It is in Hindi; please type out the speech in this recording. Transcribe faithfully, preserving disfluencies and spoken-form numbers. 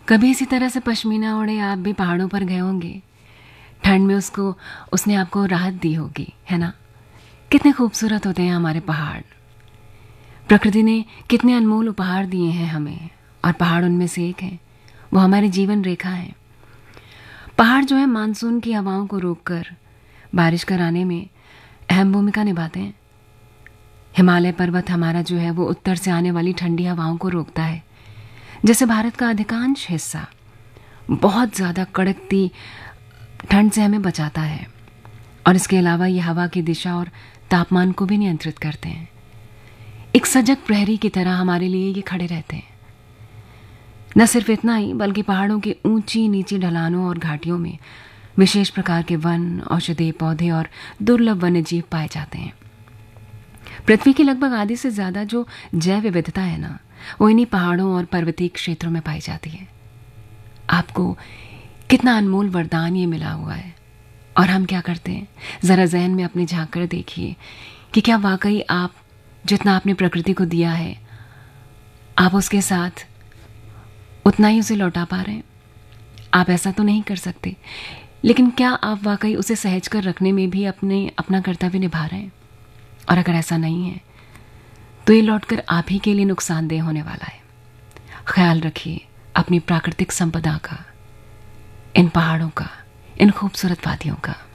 कभी इसी तरह से पश्मीना ओढ़े आप भी पहाड़ों पर गए होंगे। ठंड में उसको उसने आपको राहत दी होगी, है ना? कितने खूबसूरत होते हैं हमारे पहाड़। प्रकृति ने कितने अनमोल उपहार दिए हैं हमें, और पहाड़ उनमें से एक है। वो हमारी जीवन रेखा है। पहाड़ जो है मानसून की हवाओं को रोककर बारिश कराने में अहम भूमिका निभाते हैं। हिमालय पर्वत हमारा जो है वो उत्तर से आने वाली ठंडी हवाओं को रोकता है। जैसे भारत का अधिकांश हिस्सा बहुत ज़्यादा कड़कती ठंड से हमें बचाता है, और इसके अलावा ये हवा की दिशा और तापमान को भी नियंत्रित करते हैं। एक सजग प्रहरी की तरह हमारे लिए ये खड़े रहते हैं। न सिर्फ इतना ही, बल्कि पहाड़ों की ऊंची नीची ढलानों और घाटियों में विशेष प्रकार के वन, औषधीय पौधे और दुर्लभ वन्य जीव पाए जाते हैं। पृथ्वी की लगभग आधी से ज्यादा जो जैव विविधता है ना, वो इन्हीं पहाड़ों और पर्वतीय क्षेत्रों में पाई जाती है। आपको कितना अनमोल वरदान ये मिला हुआ है, और हम क्या करते हैं? जरा जहन में अपने झांक कर देखिए कि क्या वाकई आप जितना आपने प्रकृति को दिया है, आप उसके साथ उतना ही उसे लौटा पा रहे हैं? आप ऐसा तो नहीं कर सकते, लेकिन क्या आप वाकई उसे सहज कर रखने में भी अपने अपना कर्तव्य निभा रहे हैं? और अगर ऐसा नहीं है तो ये लौटकर आप ही के लिए नुकसानदेह होने वाला है। ख्याल रखिए अपनी प्राकृतिक संपदा का, इन पहाड़ों का, इन खूबसूरत वादियों का।